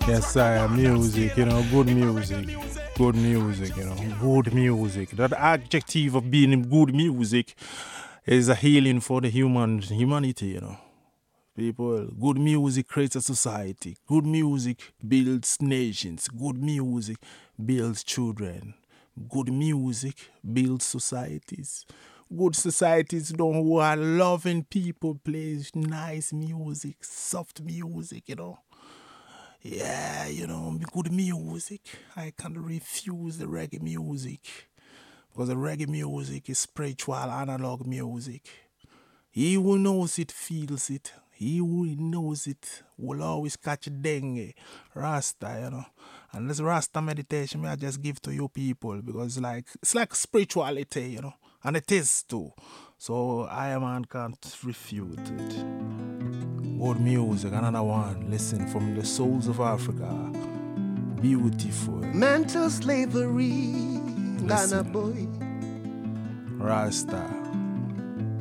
Yes, I music, good music. Good music, good music. That adjective of being in good music is a healing for the humanity. People, good music creates a society. Good music builds nations. Good music builds children. Good music builds societies. Good societies who are loving people play nice music, soft music. Yeah, good music. I can't refuse the reggae music because the reggae music is spiritual analog music. He who knows it feels it. He who knows it will always catch dengue. Rasta. And this Rasta meditation may I just give to you people because it's like spirituality. And it is too. So I man can't refute it. Good music, another one. Listen from the souls of Africa. Beautiful. Mental slavery, Ghana Listen. boy. Rasta.